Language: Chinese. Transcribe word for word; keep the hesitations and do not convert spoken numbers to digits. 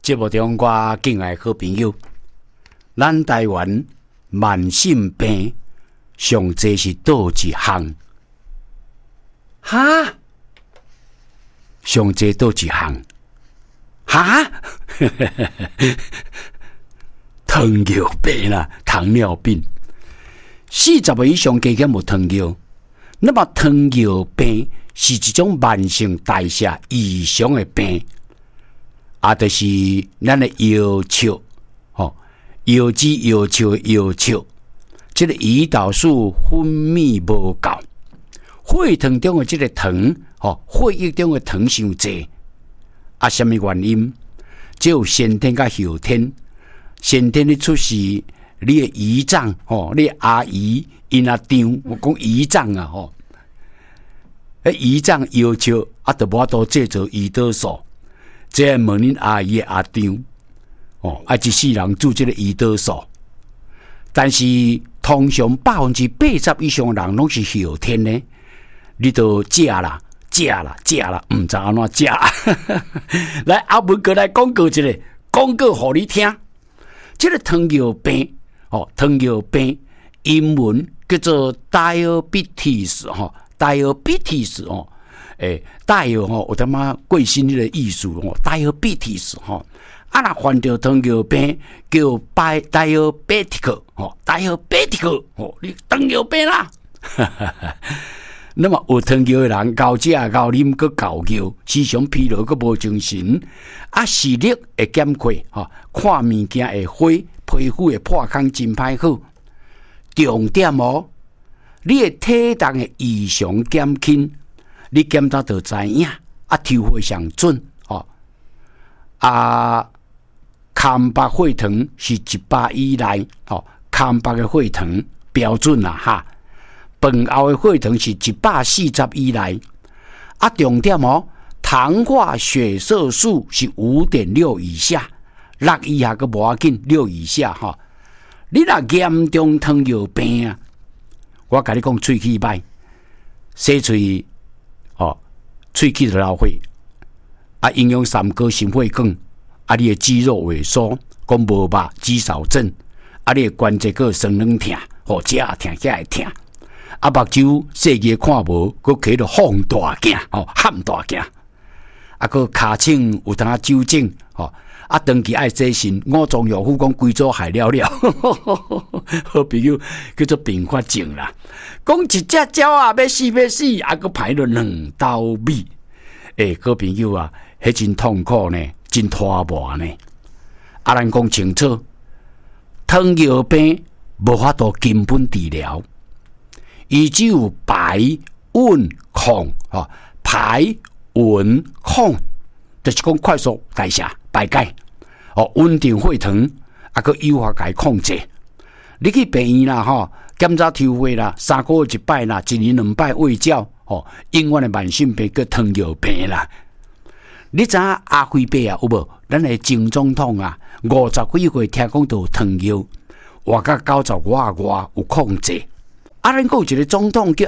节目中我敬爱好朋友，咱台湾慢性病上济是倒一项？哈？上济倒一项？哈？糖尿病啦，糖尿病，四十岁以上加减有糖尿。那么糖尿病是一种慢性代谢异常的病。啊，就是咱的腰鞘，吼，腰肌、腰鞘、腰鞘，这个胰岛素分泌无够，血糖中的这个糖，吼，血液中的糖伤济。啊，什么原因？只有先天甲后天，先天的出世，你的胰脏，吼，你的阿姨因阿丈，我讲胰脏啊，吼，迄胰脏腰鞘啊，就无法度制造胰岛素。这问恁阿姨的阿丈，哦，啊，一世人做这个胰岛素，但是通常百分之八十以上的人拢是后天呢。你都食啦，食啦，食啦，唔知安怎食。来，阿文哥来广告一个，广告互你听。这个糖尿病，哦，糖尿病英文叫做 diabetes， 吼 ，diabetes， 哦。诶，带有吼，有他妈贵姓的艺术哦，带有 diabetes 吼，啊那患着糖尿病叫 diabetic 吼 ，diabetic 吼，你糖尿病啦。那么有糖尿的人高食高啉搁高尿，时常疲劳搁无精神，啊视力会减亏吼，看物件会花，皮肤会破空真歹好。重点哦，你的体重的异常减轻。你检查就知影，啊，抽血上准，哦，啊，空白血糖是一百以内，哦，空白的血糖标准啦哈，饭后的血糖是一百四十以内，啊，重点哦，糖化血色素是五点六以下，六以下个无要紧，六以下哈、哦，你若严重糖尿病啊，我甲你讲，喙齿歹，洗喙。哦，喙齿就流血，啊，营养三高、心血管，啊，你的肌肉萎缩，讲无肉、肌少症，啊，你的关节个酸软痛，哦，这痛这会痛，啊，目睭细个看无，佮起着放大镜，哦，喊大镜，啊，佮骹颈有当纠正，哦，啊，长期爱洗肾，五脏药夫讲规组害了了，好朋友叫做并发症啦。讲一只鸟啊，要死要死，啊，佮排了两刀米，诶、欸，好朋友啊，迄真痛苦呢，真拖磨呢。啊，咱讲清楚，糖尿病无法度根本治疗，伊只有排稳控，吼、哦，排稳控，就是讲快速代谢。排解，哦，稳定血糖，啊，佮优化解控制。你去病院啦，吼，检查抽血啦，三个月一摆啦，一年两摆胃教，哦，永远的慢性病叫糖尿病啦。你知影阿辉伯啊，有无？咱的前总统啊，五十几岁听讲都有糖尿，活到九十外外有控制。啊，咱有一个总统叫